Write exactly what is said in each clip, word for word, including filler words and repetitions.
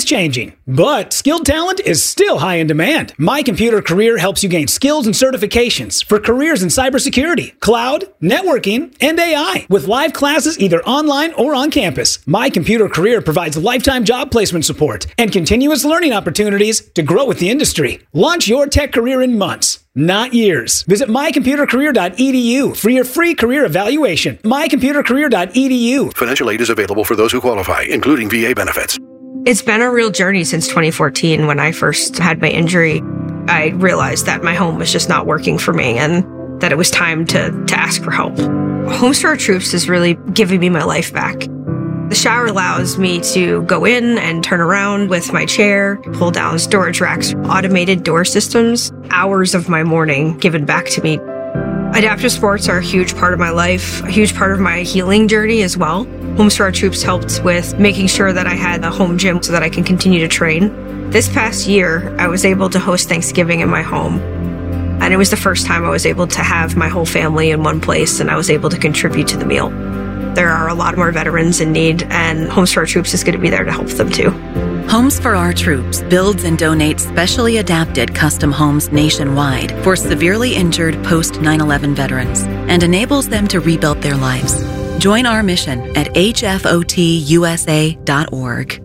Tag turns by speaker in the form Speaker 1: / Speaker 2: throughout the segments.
Speaker 1: is changing, but skilled talent is still high in demand. My Computer Career helps you gain skills and certifications for careers in cybersecurity, cloud, networking, and A I, with live classes either online or on campus. My Computer Career provides lifetime job placement support and continuous learning opportunities to grow with the industry. Launch your tech career in months, not years. Visit my computer career dot e d u for your free career evaluation. my computer career dot e d u.
Speaker 2: Financial aid is available for those who qualify, including V A benefits.
Speaker 3: It's been a real journey since twenty fourteen when I first had my injury. I realized that my home was just not working for me and that it was time to, to ask for help. Homes for Our Troops is really giving me my life back. The shower allows me to go in and turn around with my chair, pull down storage racks, automated door systems, hours of my morning given back to me. Adaptive sports are a huge part of my life, a huge part of my healing journey as well. Homes for Our Troops helped with making sure that I had a home gym so that I can continue to train. This past year, I was able to host Thanksgiving in my home. And it was the first time I was able to have my whole family in one place and I was able to contribute to the meal. There are a lot more veterans in need, and Homes for Our Troops is going to be there to help them too.
Speaker 4: Homes for Our Troops builds and donates specially adapted custom homes nationwide for severely injured post nine eleven veterans and enables them to rebuild their lives. Join our mission at h f o t u s a dot org.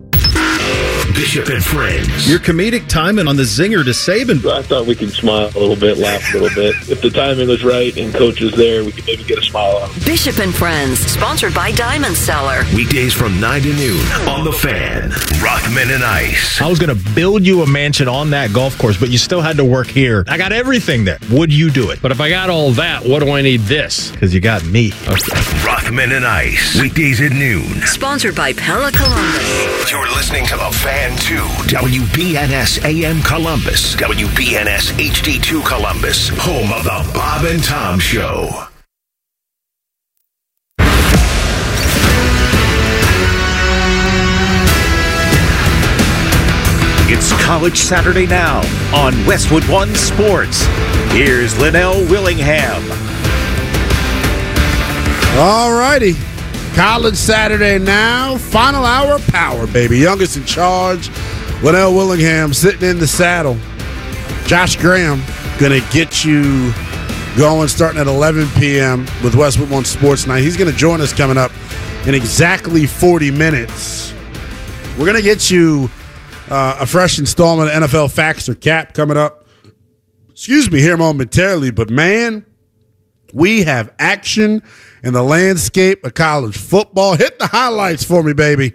Speaker 5: Bishop and Friends.
Speaker 6: Your comedic timing on the zinger to Saban.
Speaker 7: I thought we could smile a little bit, laugh a little bit. If the timing was right and coach was there, we could maybe get a smile on.
Speaker 8: Bishop and Friends, sponsored by Diamond Seller.
Speaker 5: Weekdays from nine to noon on The Fan. Rothman and Ice.
Speaker 9: I was going to build you a mansion on that golf course, but you still had to work here. I got everything there. Would you do it?
Speaker 10: But if I got all that, what do I need this?
Speaker 9: Because you got me.
Speaker 5: Okay. Rothman and Ice. Weekdays at noon.
Speaker 8: Sponsored by Pella Columbus.
Speaker 5: You're listening to The Fan two. W B N S A M Columbus. W B N S H D two Columbus. Home of the Bob and Tom Show.
Speaker 11: It's College Saturday now on Westwood One Sports. Here's Linnell Willingham.
Speaker 12: All righty. College Saturday now. Final hour power, baby. Youngest in charge. Linnell Willingham sitting in the saddle. Josh Graham going to get you going starting at eleven p.m. with Westwood One Sports Night. He's going to join us coming up in exactly forty minutes. We're going to get you uh, a fresh installment of N F L Facts or Cap coming up. Excuse me here momentarily, but man, we have action in the landscape of college football. Hit the highlights for me, baby.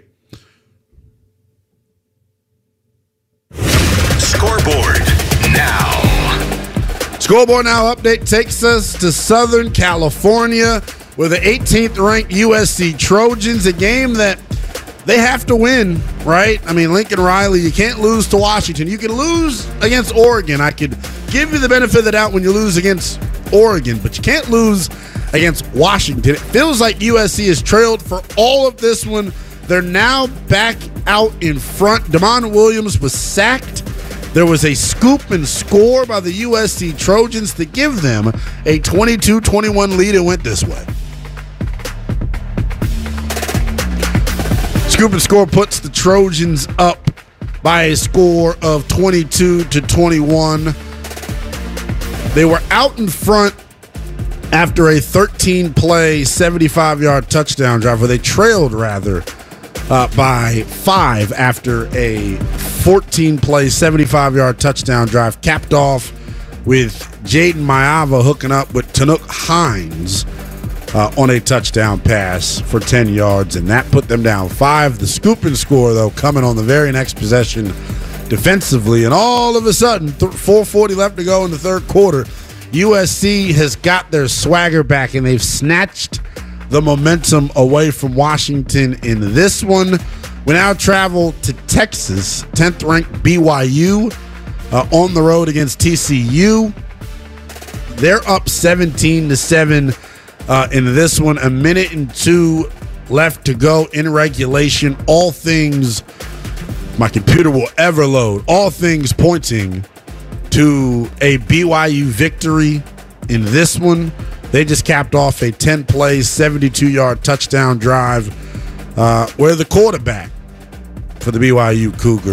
Speaker 5: Scoreboard now.
Speaker 12: Scoreboard Now update takes us to Southern California with the eighteenth ranked U S C Trojans, a game that they have to win, right? I mean, Lincoln Riley, you can't lose to Washington. You can lose against Oregon. I could give you the benefit of the doubt when you lose against Oregon, but you can't lose against Washington. It feels like U S C has trailed for all of this one. They're now back out in front. Damon Williams was sacked. There was a scoop and score by the U S C Trojans to give them a twenty-two twenty-one lead. It went this way. Scoop and score puts the Trojans up by a score of twenty-two to twenty-one. They were out in front after a thirteen-play, seventy-five-yard touchdown drive, where they trailed, rather, uh, by five after a fourteen-play, seventy-five-yard touchdown drive, capped off with Jaden Maiava hooking up with Tanook Hines uh, on a touchdown pass for ten yards, and that put them down five. The scoop and score, though, coming on the very next possession defensively, and all of a sudden, four forty left to go in the third quarter, U S C has got their swagger back, and they've snatched the momentum away from Washington in this one. We now travel to Texas, tenth-ranked B Y U uh, on the road against T C U. They're up seventeen to seven uh, in this one. A minute and two left to go in regulation. All things, my computer will ever load, all things pointing to a B Y U victory in this one. They just capped off a ten-play, seventy-two-yard touchdown drive uh, where the quarterback for the B Y U Cougars